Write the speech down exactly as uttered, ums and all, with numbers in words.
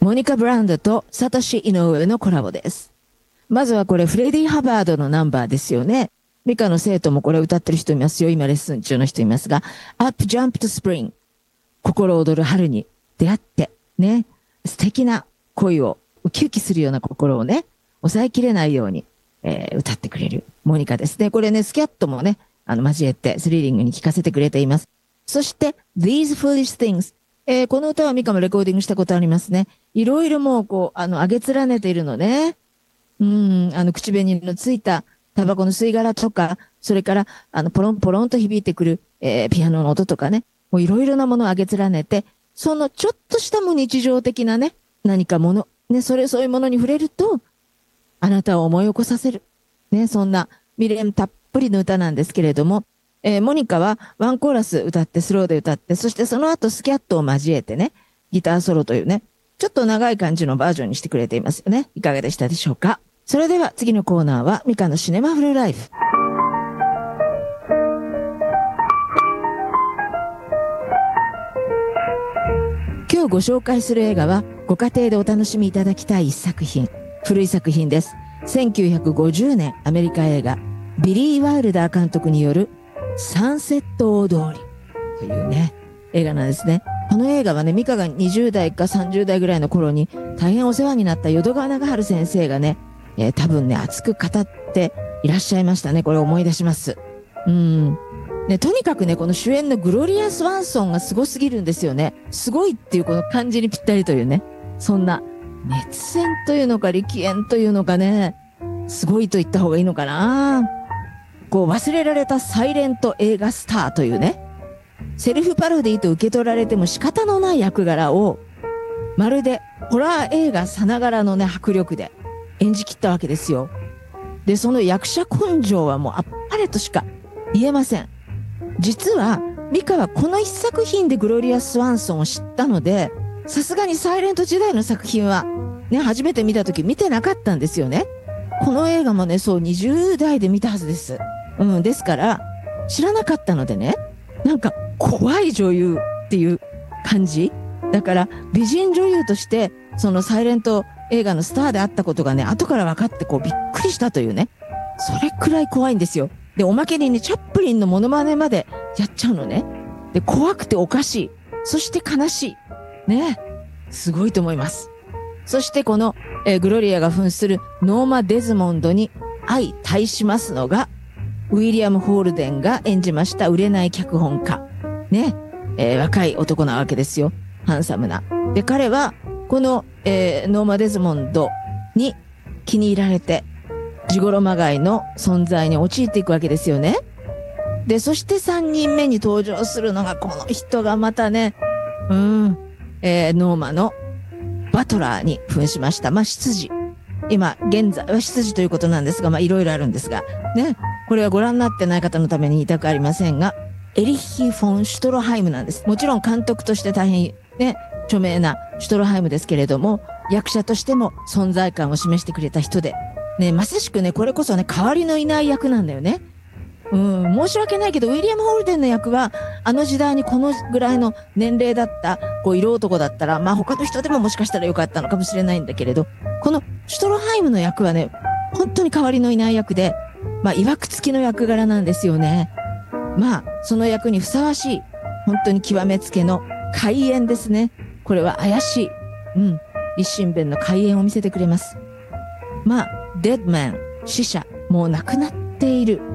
モニカ・ブラウンドとサトシ・イノウエのコラボです。まずはこれフレディ・ハバードのナンバーですよね。ミカの生徒もこれ歌ってる人いますよ。今レッスン中の人いますが、Up Jump to Spring。心躍る春に出会って、ね、素敵な恋を、ウキウキするような心をね、抑えきれないように、えー、歌ってくれるモニカですね。これね、スキャットもね、あの、交えてスリリングに聴かせてくれています。そして、These Foolish Things。えー、この歌はミカもレコーディングしたことありますね。いろいろもう、こう、あの、上げ連ねているのね。うん、あの、口紅のついたタバコの吸い殻とか、それから、あの、ポロンポロンと響いてくる、えー、ピアノの音とかね。もういろいろなものを上げ連ねて、そのちょっとしたも日常的なね、何かもの、ね、それ、そういうものに触れると、あなたを思い起こさせる。ね、そんな未練たっぷりの歌なんですけれども、えー、モニカはワンコーラス歌って、スローで歌って、そしてその後スキャットを交えてね、ギターソロというね、ちょっと長い感じのバージョンにしてくれていますよね。いかがでしたでしょうか。それでは次のコーナーはミカのシネマフルライフ。今日ご紹介する映画はご家庭でお楽しみいただきたい一作品。古い作品です。せんきゅうひゃくごじゅうねんアメリカ映画ビリー・ワイルダー監督によるサンセット大通りというね映画なんですね。この映画はね、ミカがにじゅう代かさんじゅう代ぐらいの頃に大変お世話になった淀川長春先生がね、えー、多分ね熱く語っていらっしゃいましたね。これ思い出します。うんね、とにかくね、この主演のグロリア・スワンソンがすごすぎるんですよね。すごいっていうこの漢字にぴったりというね。そんな熱演というのか力演というのかね。すごいと言った方がいいのかな。こう忘れられたサイレント映画スターというね。セルフパロディと受け取られても仕方のない役柄をまるでホラー映画さながらのね迫力で演じ切ったわけですよ。で、その役者根性はもうあっぱれとしか言えません。実はミカはこの一作品でグロリア・スワンソンを知ったので、さすがにサイレント時代の作品はね、初めて見た時見てなかったんですよね。この映画もね、そうにじゅう代で見たはずです。うん、ですから知らなかったのでね、なんか怖い女優っていう感じだから、美人女優としてそのサイレント映画のスターであったことがね、後から分かってこうびっくりしたというね、それくらい怖いんですよ。で、おまけにね、チャップリンのモノマネまでやっちゃうのね。で、怖くておかしい。そして悲しい。ね。すごいと思います。そしてこの、えー、グロリアが扮するノーマ・デズモンドに相対しますのが、ウィリアム・ホールデンが演じました売れない脚本家。ね。えー、若い男なわけですよ。ハンサムな。で、彼は、この、えー、ノーマ・デズモンドに気に入られて、ジゴロまがいの存在に陥っていくわけですよね。で、そしてさんにんめに登場するのがこの人がまたね、うん、えー、ノーマのバトラーに扮しました。まあ、執事。今、現在は執事ということなんですが、まあ、いろいろあるんですが、ね、これはご覧になってない方のために言いたくありませんが、エリッヒ・フォン・シュトロハイムなんです。もちろん監督として大変ね、著名なシュトロハイムですけれども、役者としても存在感を示してくれた人で、ね、まさしくね、これこそね、代わりのいない役なんだよね。うん、申し訳ないけど、ウィリアム・ホールデンの役は、あの時代にこのぐらいの年齢だった、こう、色男だったら、まあ他の人でももしかしたらよかったのかもしれないんだけれど、このシュトロハイムの役はね、本当に代わりのいない役で、まあ、曰く付きの役柄なんですよね。まあ、その役にふさわしい、本当に極めつけの怪演ですね。これは怪しい。うん。立身弁の怪演を見せてくれます。まあ、デッドマン、死者、もう亡くなっている